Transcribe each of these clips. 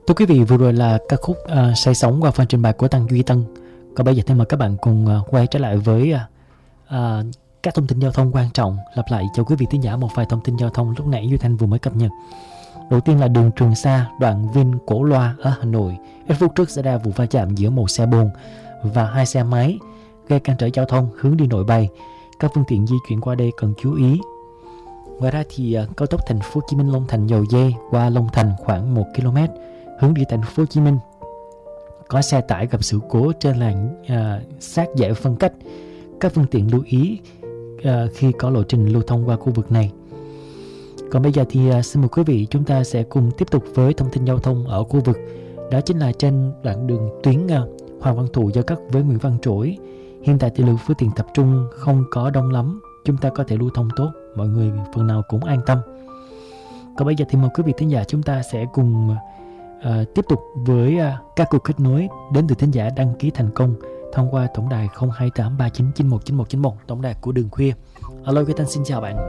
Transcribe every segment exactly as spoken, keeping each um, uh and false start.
Thưa quý vị, vừa rồi là ca khúc uh, Say Sóng qua phần trình bày của Tăng Duy Tân. Còn bây giờ thì mời các bạn cùng uh, quay trở lại với uh, uh, các thông tin giao thông quan trọng. Lặp lại cho quý vị thính giả một vài thông tin giao thông lúc nãy Duy Thanh vừa mới cập nhật. Đầu tiên là đường Trường Sa, đoạn Vinh Cổ Loa ở Hà Nội. Ít phút trước xảy ra vụ va chạm giữa một xe bồn và hai xe máy, gây cản trở giao thông hướng đi Nội Bài. Các phương tiện di chuyển qua đây cần chú ý. Ngoài ra thì uh, cao tốc Thành phố Hồ Chí Minh Long Thành Dầu Dây qua Long Thành khoảng một ki lô mét hướng đi Thành phố Hồ Chí Minh, có xe tải gặp sự cố trên làn uh, sát giải phân cách. Các phương tiện lưu ý uh, khi có lộ trình lưu thông qua khu vực này. Còn bây giờ thì uh, xin mời quý vị chúng ta sẽ cùng tiếp tục với thông tin giao thông ở khu vực. Đó chính là trên đoạn đường tuyến uh, Hoàng Văn Thụ giao cắt với Nguyễn Văn Trỗi. Hiện tại thì lượng phương tiện tập trung không có đông lắm, chúng ta có thể lưu thông tốt, mọi người phần nào cũng an tâm. Còn bây giờ thì mời quý vị thính giả chúng ta sẽ cùng uh, tiếp tục với uh, các cuộc kết nối đến từ thính giả đăng ký thành công thông qua tổng đài không hai tám ba chín chín một chín một chín một, tổng đài của Đường Khuya. Alo, Duy Thanh xin chào bạn.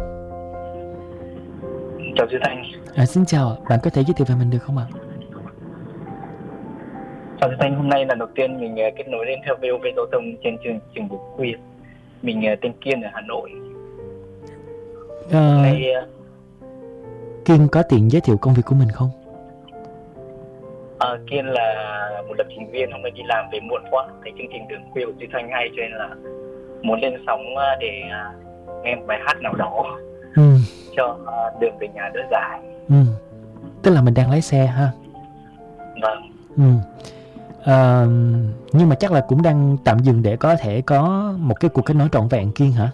Chào Duy Thanh. À, xin chào, bạn có thể giới thiệu về mình được không ạ? Chào Duy Thanh, hôm nay là đầu tiên mình uh, kết nối lên theo vê o vê Giao thông trên chương trình Đường Khuya. Mình uh, tên Kiên ở Hà Nội. Uh, Đây, uh... Kiên có tiện giới thiệu công việc của mình không? À, Kiên là một lập trình viên, hôm nay đi làm về muộn quá, thấy chương trình Đường Khuya của Duy Thanh hay cho nên là muốn lên sóng để uh, nghe một bài hát nào đó ừ. cho uh, đường về nhà đỡ dài. Ừ. Tức là mình đang lái xe ha? Vâng. Ừ. À, nhưng mà chắc là cũng đang tạm dừng để có thể có một cái cuộc kết nối trọn vẹn, Kiên hả?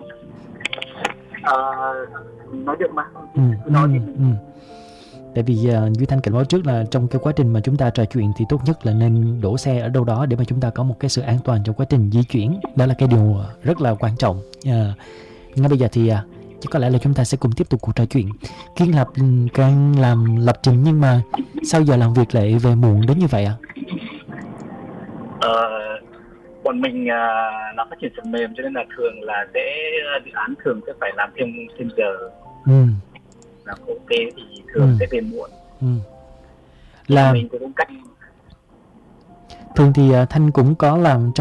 À, nói được mà. Ừ. Nói ừ. Ừ. Tại vì uh, Duy Thanh cảnh báo trước là trong cái quá trình mà chúng ta trò chuyện thì tốt nhất là nên đổ xe ở đâu đó để mà chúng ta có một cái sự an toàn trong quá trình di chuyển. Đó là cái điều rất là quan trọng. Uh, ngay bây giờ thì uh, chỉ có lẽ là chúng ta sẽ cùng tiếp tục cuộc trò chuyện. Kiên lập đang làm lập trình nhưng mà sao giờ làm việc lại về muộn đến như vậy ạ? À? Ờ, bọn mình uh, làm phát triển phần mềm cho nên là thường là sẽ dự án thường sẽ phải làm thêm thêm giờ. Ừ. Là ok thì thường ừ. sẽ về muộn. Ừ. Là mình cũng cách. Thường thì uh, Thanh cũng có làm trong